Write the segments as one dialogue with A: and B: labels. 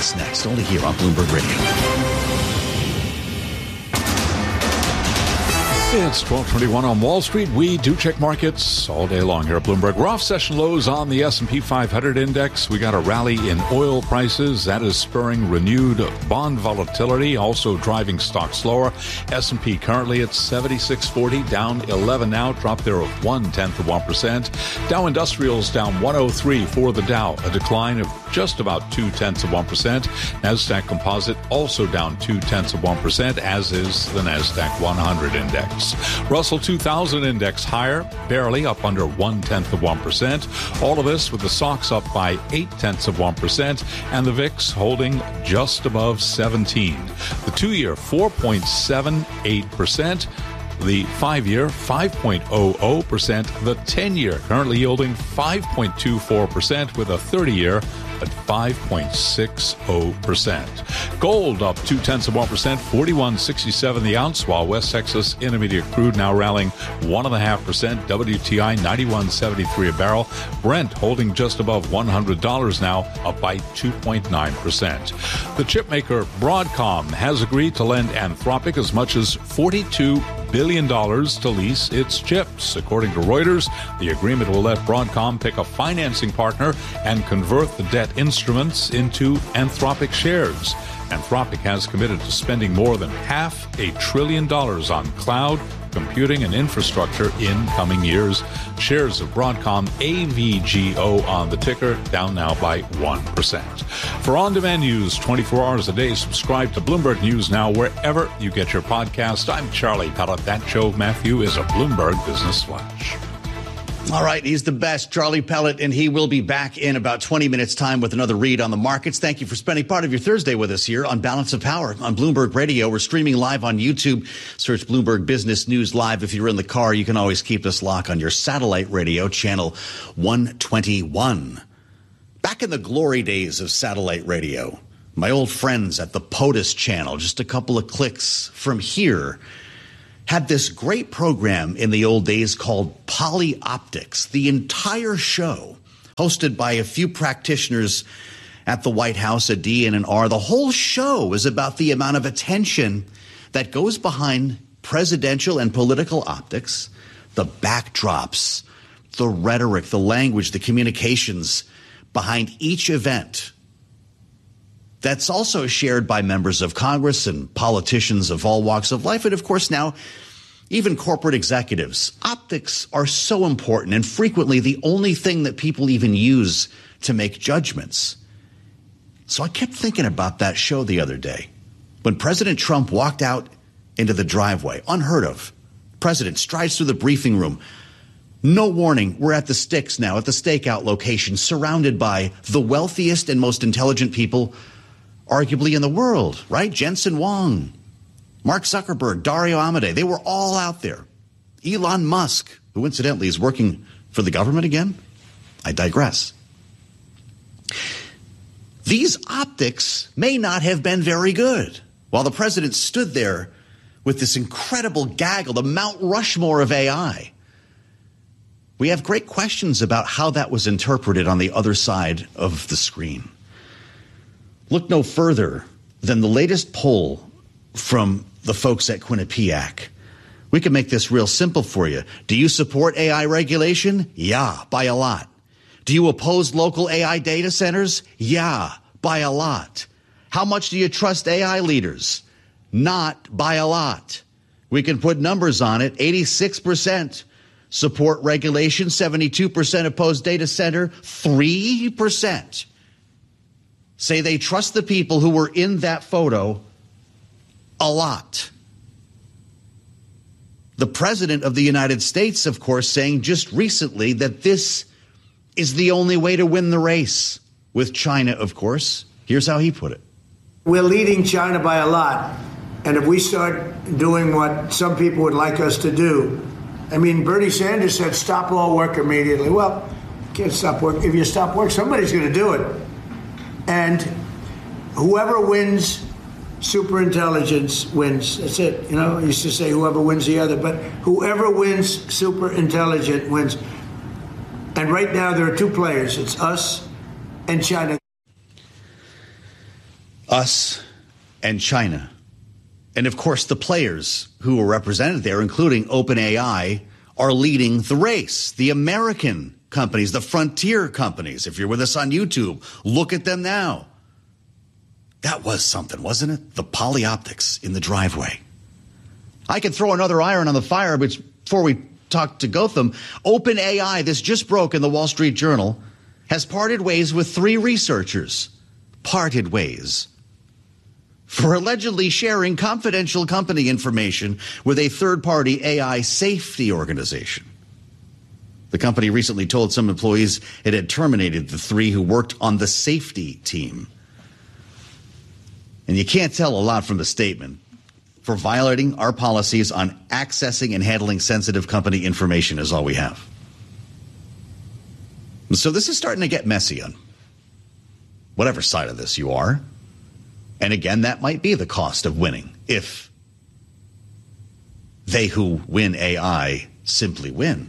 A: this next, only here on Bloomberg Radio.
B: It's 12:21 on Wall Street. We do check markets all day long here at Bloomberg. We're off session lows on the S&P 500 index. We got a rally in oil prices. That is spurring renewed bond volatility, also driving stocks lower. S&P currently at 7640, down 11 now, dropped there of 0.1%. Dow Industrials down 103 for the Dow, a decline of just about 0.2%. NASDAQ Composite also down 0.2%, as is the NASDAQ 100 index. Russell 2000 index higher, barely up under 0.1%. All of this with the SOX up by 0.8%, and the VIX holding just above 17. The 2-year 4.78%. The 5-year, 5.00%. The 10-year currently yielding 5.24%, with a 30-year at 5.60%. Gold up 0.2%, 41.67 the ounce, while West Texas Intermediate crude now rallying 1.5%. WTI 91.73 a barrel. Brent holding just above $100 now, up by 2.9%. The chipmaker Broadcom has agreed to lend Anthropic as much as $42 billion to lease its chips. According to Reuters, the agreement will let Broadcom pick a financing partner and convert the debt instruments into Anthropic shares. Anthropic has committed to spending more than $500 billion on cloud computing and infrastructure in coming years. Shares of Broadcom AVGO on the ticker, down now by 1%. For on-demand news 24 hours a day, subscribe to Bloomberg News Now wherever you get your podcast. I'm Charlie Pellet. That Joe Matthew is a Bloomberg Business Flash.
A: All right, he's the best, Charlie Pellet, and he will be back in about 20 minutes' time with another read on the markets. Thank you for spending part of your Thursday with us here on Balance of Power on Bloomberg Radio. We're streaming live on YouTube. Search Bloomberg Business News Live. If you're in the car, you can always keep us locked on your satellite radio, channel 121. Back in the glory days of satellite radio, my old friends at the POTUS channel, just a couple of clicks from here, had this great program in the old days called Polyoptics. The entire show, hosted by a few practitioners at the White House, a D and an R. The whole show is about the amount of attention that goes behind presidential and political optics, the backdrops, the rhetoric, the language, the communications behind each event. That's also shared by members of Congress and politicians of all walks of life. And of course, now, even corporate executives. Optics are so important and frequently the only thing that people even use to make judgments. So I kept thinking about that show the other day. When President Trump walked out into the driveway, unheard of. President strides through the briefing room. No warning. We're at the Sticks now, at the stakeout location, surrounded by the wealthiest and most intelligent people arguably in the world, right? Jensen Huang, Mark Zuckerberg, Dario Amodei, they were all out there. Elon Musk, who incidentally is working for the government again. I digress. These optics may not have been very good. While the president stood there with this incredible gaggle, the Mount Rushmore of AI, we have great questions about how that was interpreted on the other side of the screen. Look no further than the latest poll from the folks at Quinnipiac. We can make this real simple for you. Do you support AI regulation? Yeah, by a lot. Do you oppose local AI data centers? Yeah, by a lot. How much do you trust AI leaders? Not by a lot. We can put numbers on it. 86% support regulation, 72% oppose data center, 3% say they trust the people who were in that photo a lot. The president of the United States, of course, saying just recently that this is the only way to win the race with China, of course. Here's how he put it.
C: We're leading China by a lot. And if we start doing what some people would like us to do, I mean, Bernie Sanders said stop all work immediately. Well, you can't stop work. If you stop work, somebody's going to do it. And whoever wins superintelligence wins. That's it. You know, I used to say whoever wins the other, but whoever wins superintelligent wins. And right now there are two players. It's us and China.
A: Us and China. And of course, the players who are represented there, including OpenAI, are leading the race. The American companies, the frontier companies. If you're with us on YouTube, look at them now. That was something, wasn't it? The polyoptics in the driveway. I could throw another iron on the fire, but before we talk to Gautam, OpenAI, this just broke in the Wall Street Journal, has parted ways with 3 researchers. Parted ways. For allegedly sharing confidential company information with a third-party AI safety organization. The company recently told some employees it had terminated the 3 who worked on the safety team. And you can't tell a lot from the statement. For violating our policies on accessing and handling sensitive company information is all we have. So this is starting to get messy on whatever side of this you are. And again, that might be the cost of winning if they who win AI simply win.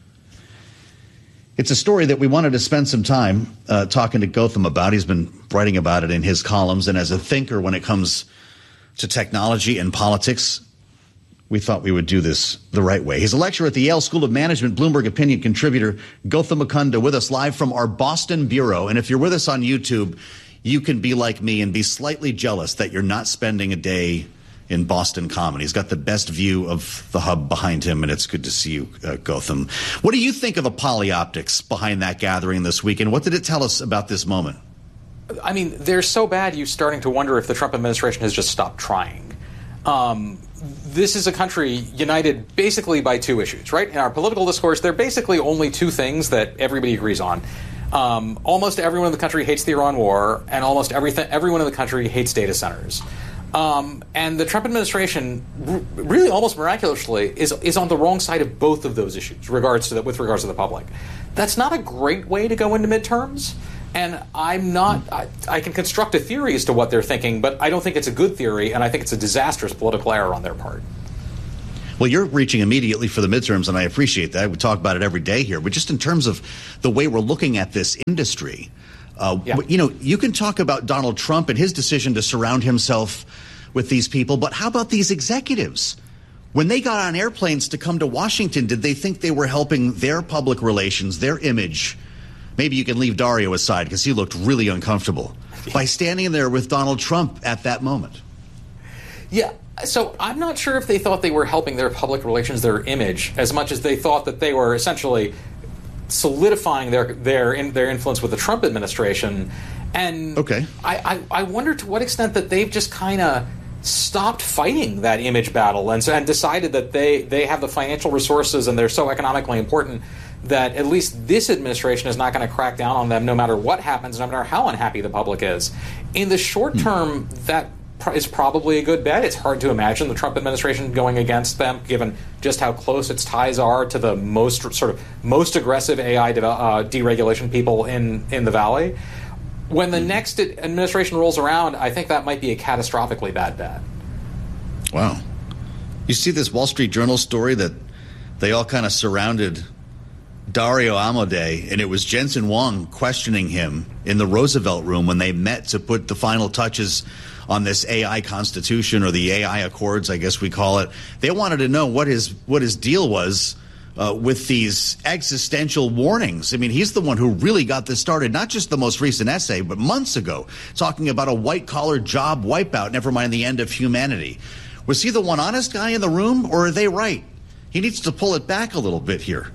A: It's a story that we wanted to spend some time talking to Gautam about. He's been writing about it in his columns. And as a thinker when it comes to technology and politics, we thought we would do this the right way. He's a lecturer at the Yale School of Management, Bloomberg opinion contributor, Gautam Mukunda, with us live from our Boston bureau. And if you're with us on YouTube, you can be like me and be slightly jealous that you're not spending a day in Boston Common. He's got the best view of the hub behind him, and it's good to see you, Gautam. What do you think of the polyoptics behind that gathering this week, and what did it tell us about this moment?
D: I mean, they're so bad you're starting to wonder if the Trump administration has just stopped trying. This is a country united basically by 2 issues, right? In our political discourse, there are basically only 2 things that everybody agrees on. Almost everyone in the country hates the Iran war, and almost everyone in the country hates data centers. And the Trump administration, really almost miraculously, is on the wrong side of both of those issues with regards to the public. That's not a great way to go into midterms. And I can construct a theory as to what they're thinking, but I don't think it's a good theory, and I think it's a disastrous political error on their part.
A: Well, you're reaching immediately for the midterms, and I appreciate that. We talk about it every day here. But just in terms of the way we're looking at this industry, you know, you can talk about Donald Trump and his decision to surround himself with these people, but how about these executives? When they got on airplanes to come to Washington, did they think they were helping their public relations, their image? Maybe you can leave Dario aside because he looked really uncomfortable by standing there with Donald Trump at that moment. Yeah.
D: So I'm not sure if they thought they were helping their public relations, their image, as much as they thought that they were essentially solidifying their influence with the Trump administration. And
A: okay.
D: I wonder to what extent that they've just kind of stopped fighting that image battle and decided that they have the financial resources and they're so economically important that at least this administration is not going to crack down on them no matter what happens, no matter how unhappy the public is. In the short term, that is probably a good bet. It's hard to imagine the Trump administration going against them, given just how close its ties are to the most aggressive AI deregulation people in the Valley. When the next administration rolls around, I think that might be a catastrophically bad bet.
A: Wow. You see this Wall Street Journal story that they all kind of surrounded Dario Amodei, and it was Jensen Huang questioning him in the Roosevelt Room when they met to put the final touches on this AI Constitution, or the AI Accords, I guess we call it. They wanted to know what his deal was with these existential warnings. I mean, he's the one who really got this started, not just the most recent essay, but months ago, talking about a white-collar job wipeout, never mind the end of humanity. Was he the one honest guy in the room, or are they right? He needs to pull it back a little bit here.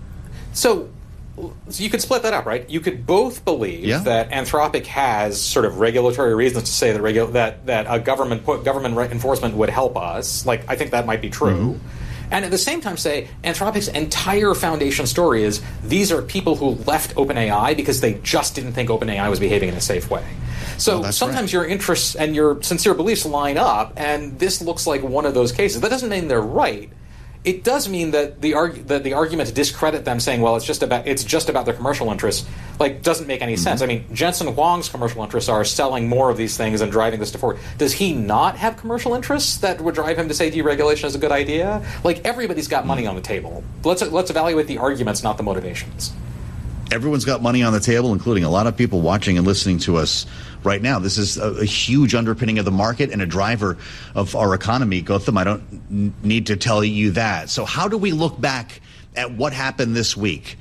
A: So you could split that up, right? You could both believe that Anthropic has sort of regulatory reasons to say that a government enforcement would help us. Like, I think that might be true. Mm-hmm. And at the same time say Anthropic's entire foundation story is these are people who left OpenAI because they just didn't think OpenAI was behaving in a safe way. So sometimes your interests and your sincere beliefs line up, and this looks like one of those cases. That doesn't mean they're right. It does mean that the argument to discredit them, saying, "Well, it's just about their commercial interests," doesn't make any sense. I mean, Jensen Huang's commercial interests are selling more of these things and driving this to forward. Does he not have commercial interests that would drive him to say deregulation is a good idea? Everybody's got money on the table. Let's evaluate the arguments, not the motivations. Everyone's got money on the table, including a lot of people watching and listening to us right now. This is a huge underpinning of the market and a driver of our economy. Gautam, I don't need to tell you that. So how do we look back at what happened this week?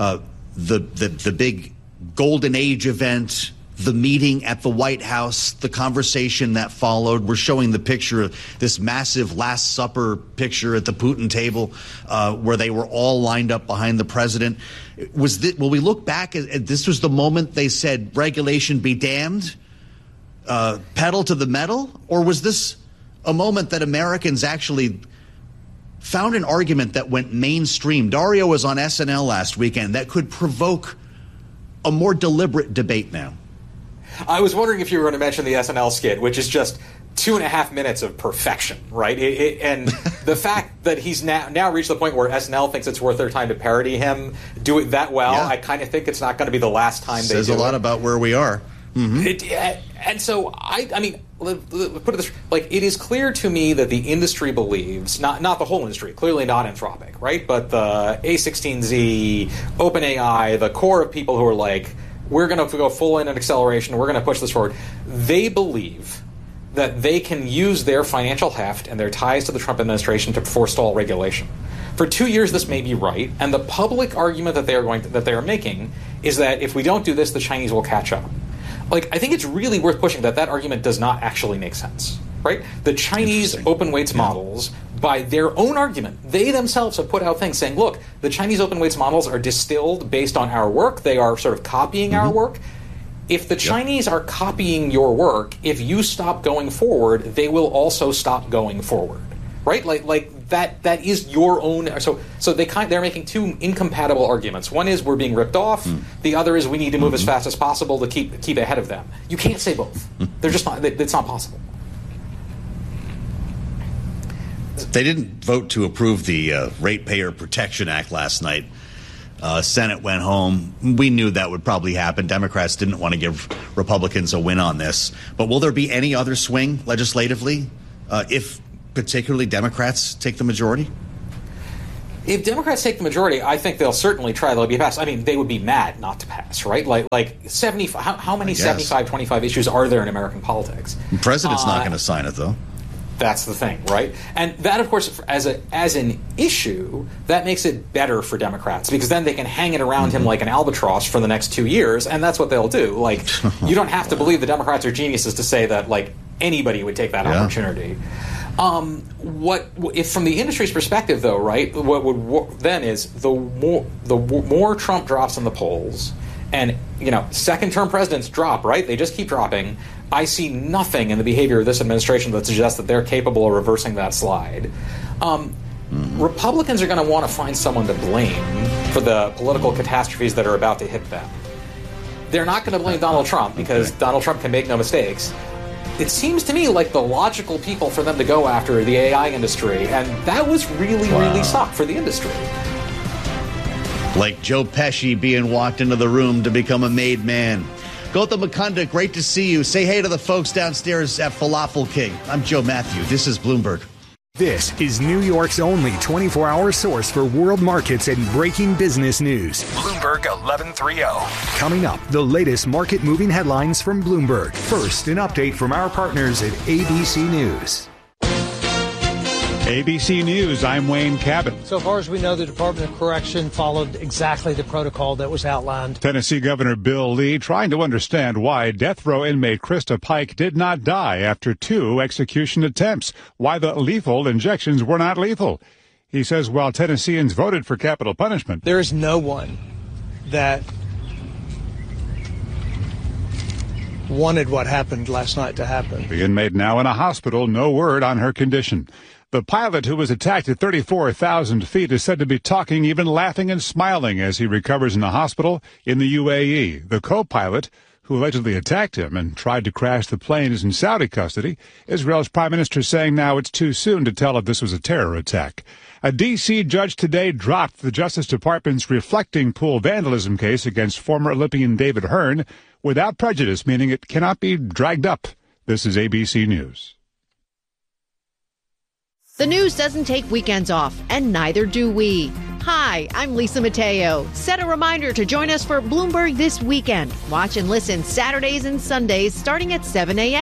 A: The big Golden Age event, the meeting at the White House, the conversation that followed. We're showing the picture, this massive Last Supper picture at the Putin table, where they were all lined up behind the president. Will we look back at this was the moment they said regulation be damned, pedal to the metal? Or was this a moment that Americans actually found an argument that went mainstream? Dario was on SNL last weekend that could provoke a more deliberate debate now.
D: I was wondering if you were going to mention the SNL skit, which is just 2.5 minutes of perfection, right? And the fact that he's now reached the point where SNL thinks it's worth their time to parody him, do it that well, I kind of think it's not going to be the last time they do it. Says
A: a lot about where we are.
D: Mm-hmm. And so, I mean, put it this way, it is clear to me that the industry believes, not the whole industry, clearly not Anthropic, right? But the A16Z, OpenAI, the core of people who are like, we're going to go full in acceleration, we're going to push this forward. They believe that they can use their financial heft and their ties to the Trump administration to forestall regulation. For 2 years, this may be right, and the public argument that they are making is that if we don't do this, the Chinese will catch up. I think it's really worth pushing that argument does not actually make sense, right? The Chinese open weights models, by their own argument, they themselves have put out things saying, look, the Chinese open weights models are distilled based on our work. They are sort of copying our work. If the Chinese are copying your work, if you stop going forward, they will also stop going forward, right? That is your own. So they're making two incompatible arguments. One is we're being ripped off. The other is we need to move as fast as possible to keep ahead of them. You can't say both. They're just not. It's not possible.
A: They didn't vote to approve the Ratepayer Protection Act last night. Senate went home. We knew that would probably happen. Democrats didn't want to give Republicans a win on this. But will there be any other swing legislatively if particularly Democrats take the majority?
D: If Democrats take the majority, I think they'll certainly try to be passed. I mean, they would be mad not to pass, right? Like 75. How many 75-25 issues are there in American politics?
A: The president's not going to sign it, though.
D: That's the thing, right? And that, of course, as an issue, that makes it better for Democrats because then they can hang it around him like an albatross for the next 2 years, and that's what they'll do. You don't have to believe the Democrats are geniuses to say that anybody would take that opportunity. If from the industry's perspective, though, right? What would then is the more Trump drops in the polls, and second-term presidents drop, right? They just keep dropping. I see nothing in the behavior of this administration that suggests that they're capable of reversing that slide. Republicans are going to want to find someone to blame for the political catastrophes that are about to hit them. They're not going to blame Donald Trump because Donald Trump can make no mistakes. It seems to me like the logical people for them to go after are the AI industry, and that was really sucked for the industry.
A: Like Joe Pesci being walked into the room to become a made man. Gautam Mukunda, great to see you. Say hey to the folks downstairs at Falafel King. I'm Joe Matthew. This is Bloomberg.
E: This is New York's only 24-hour source for world markets and breaking business news. Bloomberg 1130. Coming up, the latest market-moving headlines from Bloomberg. First, an update from our partners at ABC News.
F: ABC News, I'm Wayne Cabot.
G: So far as we know, the Department of Correction followed exactly the protocol that was outlined.
F: Tennessee Governor Bill Lee trying to understand why death row inmate Krista Pike did not die after 2 execution attempts, why the lethal injections were not lethal. He says while Tennesseans voted for capital punishment,
G: there is no one that wanted what happened last night to happen.
F: The inmate now in a hospital, no word on her condition. The pilot who was attacked at 34,000 feet is said to be talking, even laughing and smiling as he recovers in a hospital in the UAE. The co-pilot, who allegedly attacked him and tried to crash the plane, is in Saudi custody. Israel's prime minister saying now it's too soon to tell if this was a terror attack. A D.C. judge today dropped the Justice Department's reflecting pool vandalism case against former Olympian David Hearn without prejudice, meaning it cannot be dragged up. This is ABC News.
H: The news doesn't take weekends off, and neither do we. Hi, I'm Lisa Mateo. Set a reminder to join us for Bloomberg This Weekend. Watch and listen Saturdays and Sundays starting at 7 a.m.